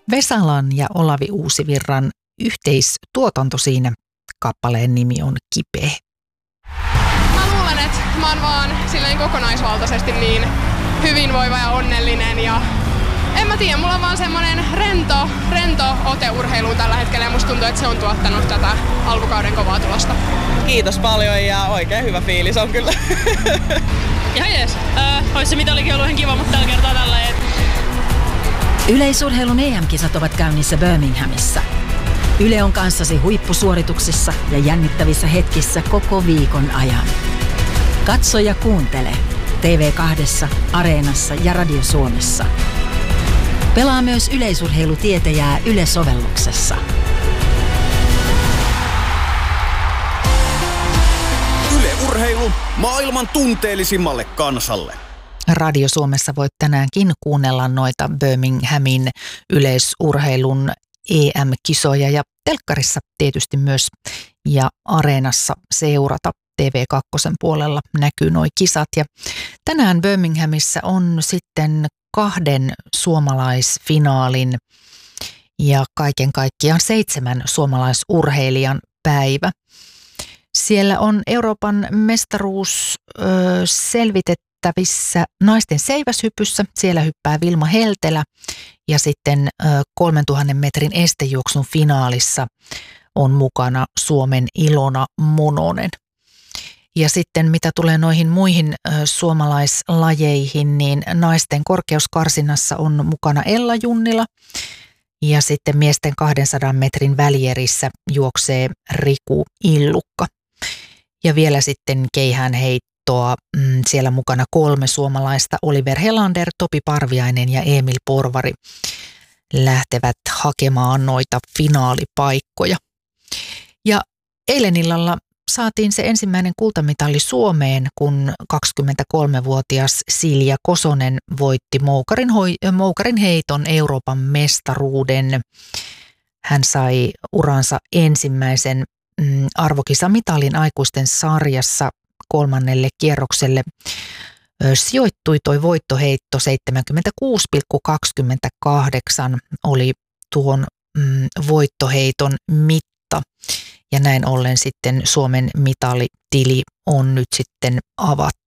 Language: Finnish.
Vesalan ja Olavi Uusivirran yhteistuotanto siinä. Kappaleen nimi on Kipeä. Mä luulen, että mä oon vaan silleen kokonaisvaltaisesti niin hyvinvoiva ja onnellinen ja en mä tiedä, mulla on vaan semmonen rento ote urheiluun tällä hetkellä ja musta tuntuu, että se on tuottanut tätä alkukauden kovaa tulosta. Kiitos paljon ja oikein hyvä fiilis on kyllä. Ihan jees. Ois se mitalikin ollut ihan kiva, mutta tällä kertaa tällä ei. Yleisurheilun EM-kisat ovat käynnissä Birminghamissa. Yle on kanssasi huippusuorituksissa ja jännittävissä hetkissä koko viikon ajan. Katso ja kuuntele TV2, Areenassa ja Radio Suomessa. Pelaa myös yleisurheilutietäjää Yle-sovelluksessa. Yle Urheilu maailman tunteellisimmalle kansalle. Radio Suomessa voit tänäänkin kuunnella noita Birminghamin yleisurheilun EM-kisoja ja telkkarissa tietysti myös ja Areenassa seurata. TV2 puolella näkyy nuo kisat ja tänään Birminghamissa on sitten 2 suomalaisfinaalin ja kaiken kaikkiaan 7 suomalaisurheilijan päivä. Siellä on Euroopan mestaruus selvitettävissä naisten seiväshypyssä. Siellä hyppää Vilma Heltelä ja sitten 3000 metrin estejuoksun finaalissa on mukana Suomen Ilona Mononen. Ja sitten mitä tulee noihin muihin suomalaislajeihin, niin naisten korkeuskarsinnassa on mukana Ella Junnila ja sitten miesten 200 metrin välierissä juoksee Riku Illukka. Ja vielä sitten keihäänheittoa siellä mukana 3 suomalaista, Oliver Helander, Topi Parviainen ja Emil Porvari lähtevät hakemaan noita finaalipaikkoja. Ja eilen illalla saatiin se ensimmäinen kultamitali Suomeen, kun 23-vuotias Silja Kosonen voitti moukarin heiton Euroopan mestaruuden. Hän sai uransa ensimmäisen arvokisamitalin aikuisten sarjassa 3. kierrokselle. Sijoittui toi voittoheitto 76,28 oli tuon voittoheiton mitta. Ja näin ollen sitten Suomen mitalitili on nyt sitten avattu.